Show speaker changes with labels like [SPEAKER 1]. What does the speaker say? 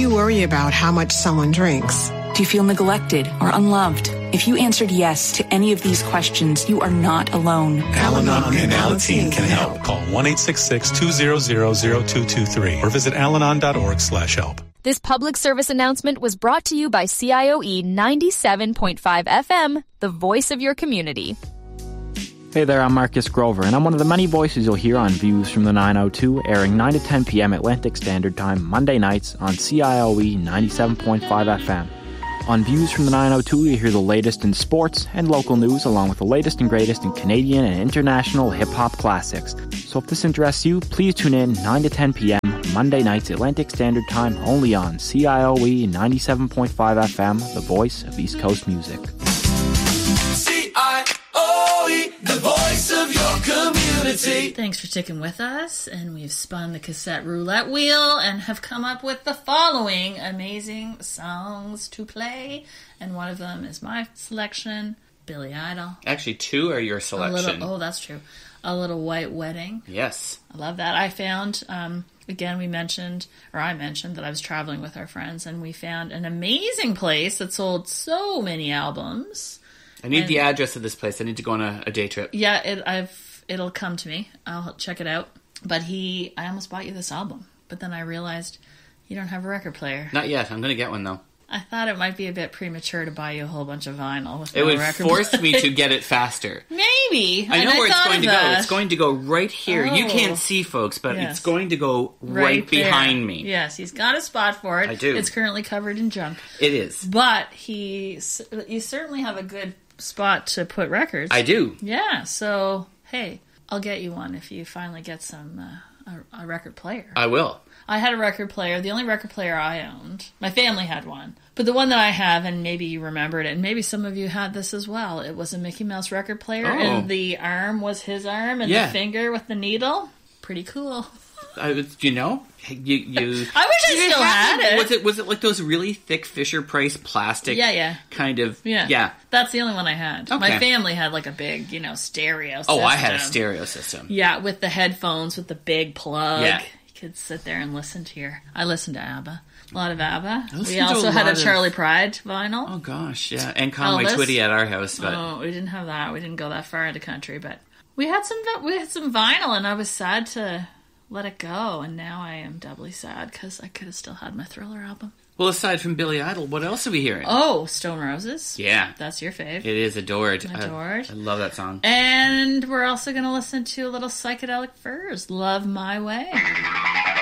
[SPEAKER 1] you worry about how much someone drinks?
[SPEAKER 2] Do you feel neglected or unloved? If you answered yes to any of these questions, you are not alone.
[SPEAKER 3] Al-Anon and Alateen can help. Call 1-866-200-0223 or visit alanon.org/help.
[SPEAKER 4] This public service announcement was brought to you by CIOE 97.5 FM, the voice of your community.
[SPEAKER 5] Hey there, I'm Marcus Grover, and I'm one of the many voices you'll hear on Views from the 902, airing 9 to 10 p.m. Atlantic Standard Time, Monday nights on CIOE 97.5 FM. On Views from the 902, you hear the latest in sports and local news, along with the latest and greatest in Canadian and international hip-hop classics. So if this interests you, please tune in 9 to 10 p.m. Monday nights Atlantic Standard Time, only on CIOE 97.5 FM, the voice of East Coast music.
[SPEAKER 6] CIOE, the voice of your community.
[SPEAKER 7] Thanks for sticking with us, and we've spun the cassette roulette wheel and have come up with the following amazing songs to play, and one of them is my selection, Billy Idol.
[SPEAKER 8] Actually, two are your selection.
[SPEAKER 7] Oh, that's true. A Little White Wedding.
[SPEAKER 8] Yes.
[SPEAKER 7] I love that. I found, again, I mentioned that I was traveling with our friends, and we found an amazing place that sold so many albums.
[SPEAKER 8] I need the address of this place. I need to go on a day trip.
[SPEAKER 7] Yeah, it'll come to me. I'll check it out. But I almost bought you this album, but then I realized you don't have a record player.
[SPEAKER 8] Not yet. I'm going to get one, though.
[SPEAKER 7] I thought it might be a bit premature to buy you a whole bunch of vinyl with
[SPEAKER 8] it would force me to get it faster.
[SPEAKER 7] Maybe.
[SPEAKER 8] I know where it's going to go. It's going to go right here. You can't see, folks, but it's going to go right behind me.
[SPEAKER 7] Yes, he's got a spot for it.
[SPEAKER 8] I do.
[SPEAKER 7] It's currently covered in junk.
[SPEAKER 8] It is.
[SPEAKER 7] But you certainly have a good spot to put records.
[SPEAKER 8] I do.
[SPEAKER 7] Yeah, so, hey, I'll get you one if you finally get a record player.
[SPEAKER 8] I will.
[SPEAKER 7] I had a record player. The only record player I owned. My family had one. But the one that I have, and maybe you remembered it, and maybe some of you had this as well, it was a Mickey Mouse record player, and the arm was his arm, and the finger with the needle. Pretty cool.
[SPEAKER 8] You know?
[SPEAKER 7] I wish I still had it.
[SPEAKER 8] Was it like those really thick Fisher-Price plastic?
[SPEAKER 7] Yeah.
[SPEAKER 8] Kind of.
[SPEAKER 7] Yeah. That's the only one I had.
[SPEAKER 8] Okay.
[SPEAKER 7] My family had like a big, stereo system.
[SPEAKER 8] Oh, I had a stereo system.
[SPEAKER 7] Yeah, with the headphones, with the big plug.
[SPEAKER 8] Yeah.
[SPEAKER 7] You could sit there and listen to I listened to ABBA. A lot of ABBA. We also had a Charlie Pride vinyl.
[SPEAKER 8] Oh, gosh, yeah. And Conway Twitty at our house. But...
[SPEAKER 7] Oh, we didn't have that. We didn't go that far into country, but we had some vinyl, and I was sad to let it go, and now I am doubly sad because I could have still had my Thriller album.
[SPEAKER 8] Well, aside from Billy Idol, what else are we hearing?
[SPEAKER 7] Oh, Stone Roses.
[SPEAKER 8] Yeah.
[SPEAKER 7] That's your fave.
[SPEAKER 8] It is Adored.
[SPEAKER 7] I
[SPEAKER 8] love that song.
[SPEAKER 7] And we're also going to listen to a little Psychedelic Furs, Love My Way.